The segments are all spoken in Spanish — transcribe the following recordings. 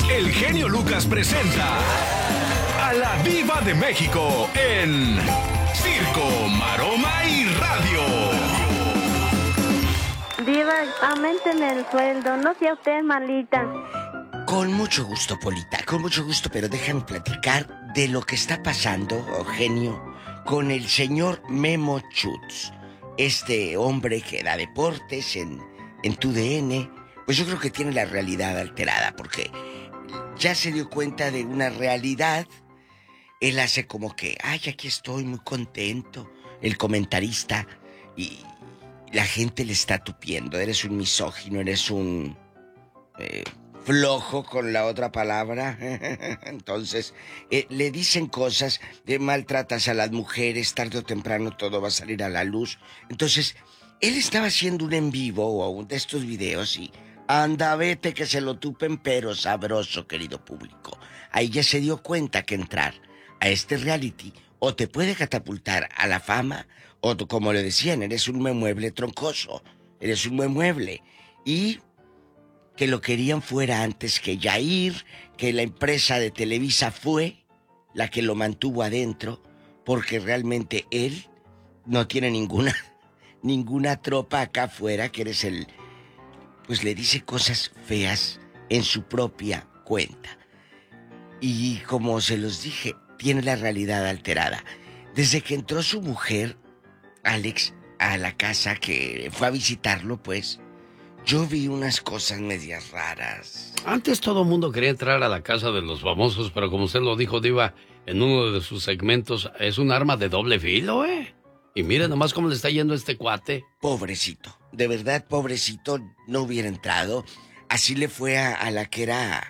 el genio Lucas presenta a la Diva de México en Circo, Maroma y Radio. Diva, auménteme el sueldo, no sea usted malita. Con mucho gusto, Polita, con mucho gusto, pero déjame platicar de lo que está pasando, genio, con el señor Memo Schutz. Este hombre que da deportes en TUDN, pues yo creo que tiene la realidad alterada, porque ya se dio cuenta de una realidad. Él hace como que, ay, aquí estoy muy contento, el comentarista, y la gente le está tupiendo. Eres un misógino, eres un flojo con la otra palabra. Entonces, le dicen cosas, maltratas a las mujeres, tarde o temprano todo va a salir a la luz. Entonces, él estaba haciendo un en vivo o un de estos videos y anda, vete que se lo tupen, pero sabroso, querido público. Ahí ya se dio cuenta que entrar a este reality o te puede catapultar a la fama, o como le decían, eres un mueble troncoso, eres un mueble. Y que lo querían fuera antes que Yair, que la empresa de Televisa fue la que lo mantuvo adentro, porque realmente él no tiene ninguna tropa acá afuera, que eres el... Pues le dice cosas feas en su propia cuenta. Y como se los dije, tiene la realidad alterada. Desde que entró su mujer, Alex, a la casa que fue a visitarlo, pues, yo vi unas cosas medias raras. Antes todo el mundo quería entrar a la casa de los famosos, pero como usted lo dijo, Diva, en uno de sus segmentos, es un arma de doble filo, ¿eh? Y mire nomás cómo le está yendo a este cuate. Pobrecito, de verdad, pobrecito, no hubiera entrado. Así le fue a la que era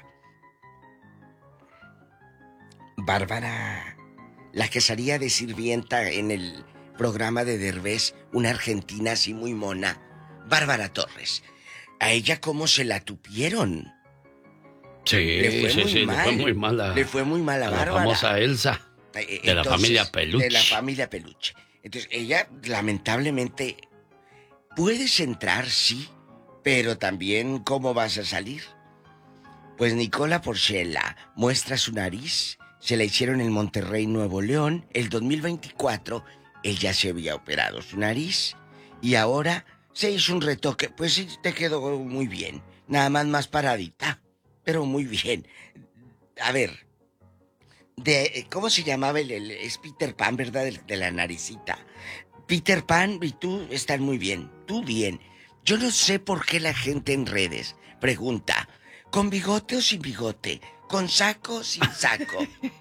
Bárbara, la que salía de sirvienta en el programa de Derbez, una argentina así muy mona, Bárbara Torres. A ella cómo se la tupieron. Sí, le fue muy mal. Le fue muy mal a Bárbara. La famosa Elsa, de la familia Peluche. De la familia Peluche. Entonces, ella, lamentablemente, puedes entrar, sí, pero también, ¿cómo vas a salir? Pues Nicola Porchela muestra su nariz, se la hicieron en Monterrey, Nuevo León. El 2024, ella se había operado su nariz y ahora se hizo un retoque. Pues sí, te quedó muy bien, nada más paradita, pero muy bien. A ver... ¿cómo se llamaba es Peter Pan, ¿verdad? De la naricita. Peter Pan y tú están muy bien. Tú bien. Yo no sé por qué la gente en redes pregunta, ¿con bigote o sin bigote? ¿Con saco o sin saco?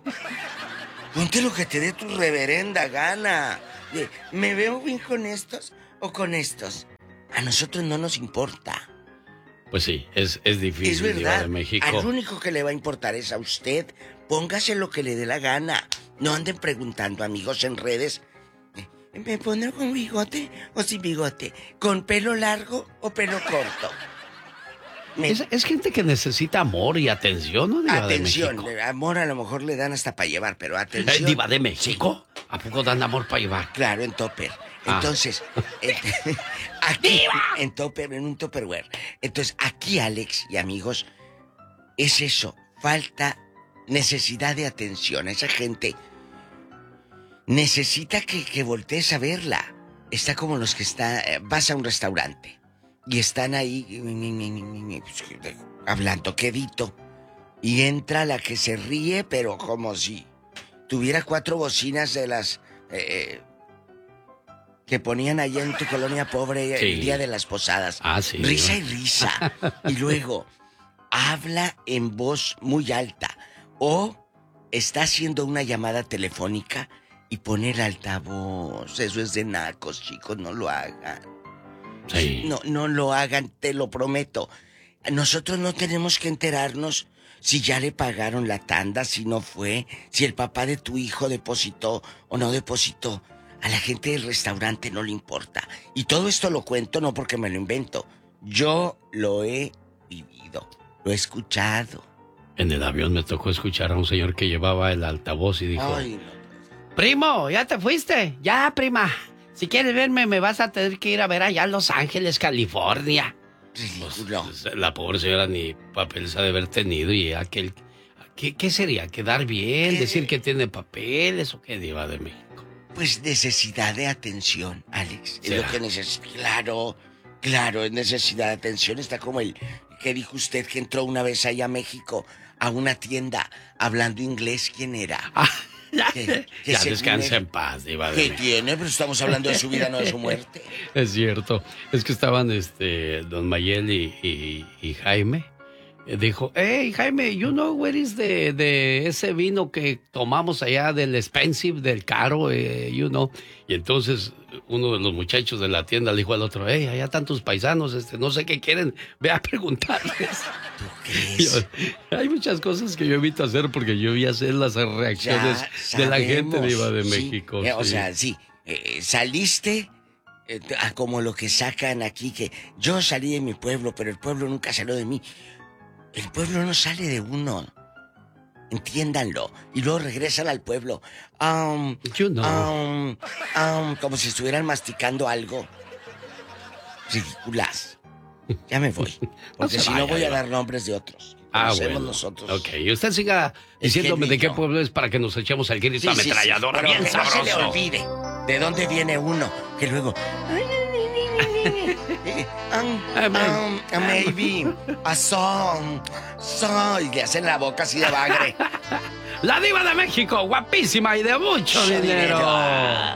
Ponte lo que te dé tu reverenda gana. ¿Me veo bien con estos o con estos? A nosotros no nos importa. Pues sí, es difícil, es verdad. Diva de México. Al único que le va a importar es a usted. Póngase lo que le dé la gana. No anden preguntando, amigos, en redes. ¿Me pondré con bigote o sin bigote? ¿Con pelo largo o pelo corto? Es gente que necesita amor y atención, ¿no, Diva atención, de México? Amor a lo mejor le dan hasta para llevar, pero atención. ¿Diva de México? Sí. ¿A poco dan amor para llevar? Claro, en topper. Entonces, aquí, en topper, en un topperware. Entonces, aquí, Alex y amigos, es eso, falta... necesidad de atención. Esa gente necesita que voltees a verla. Está como los que vas a un restaurante y están ahí hablando quedito y entra la que se ríe, pero como si tuviera 4 bocinas de las que ponían allá en tu colonia pobre, sí, el día de las posadas. Sí, risa y risa. Y luego habla en voz muy alta. O está haciendo una llamada telefónica y pone el altavoz. Eso es de nacos, chicos, no lo hagan. Sí. No lo hagan, te lo prometo. Nosotros no tenemos que enterarnos si ya le pagaron la tanda, si no fue, si el papá de tu hijo depositó o no depositó. A la gente del restaurante no le importa. Y todo esto lo cuento no porque me lo invento. Yo lo he vivido, lo he escuchado. En el avión me tocó escuchar a un señor que llevaba el altavoz y dijo... Ay, no. Primo, ¿ya te fuiste? Ya, prima. Si quieres verme, me vas a tener que ir a ver allá a Los Ángeles, California. Ridículo. Pues, la pobre señora ni papeles ha de haber tenido y aquel... ¿Qué sería? ¿Quedar bien? ¿Decir que tiene papeles o qué, Diva de México? Pues necesidad de atención, Alex. Es ¿Será? lo que necesita. Claro, es necesidad de atención. Está como el que dijo usted que entró una vez ahí a México a una tienda hablando inglés. ¿Quién era? Ya, ¿Qué ya se descansa tiene? en paz, Diva de ¿Qué México. tiene? Pero estamos hablando de su vida, no de su muerte. Es cierto. Es que estaban don Mayel y Jaime. Dijo, hey, Jaime, you know where is de ese vino que tomamos allá del expensive, del caro, you know. Y entonces uno de los muchachos de la tienda le dijo al otro, hey, allá están tus paisanos, no sé qué quieren, ve a preguntarles. ¿Tú crees? Hay muchas cosas que yo evito hacer porque yo vi hacer las reacciones de la gente de Iba de Sí. México. O sí. sea, sí, saliste como lo que sacan aquí, que yo salí de mi pueblo, pero el pueblo nunca salió de mí. El pueblo no sale de uno. Entiéndanlo. Y luego regresan al pueblo. You know. Como si estuvieran masticando algo. Ridículas. Ya me voy. Porque se si vaya, no voy a Diva. dar nombres de otros. Ah, Conocemos bueno. nosotros. Ok, y usted siga diciéndome de qué niño. pueblo es para que nos echemos el grito ametralladora Pero bien que no se le sabroso. olvide de dónde viene uno. Que luego... maybe a song. Y le hacen la boca así de bagre. La Diva de México, guapísima y de mucho dinero.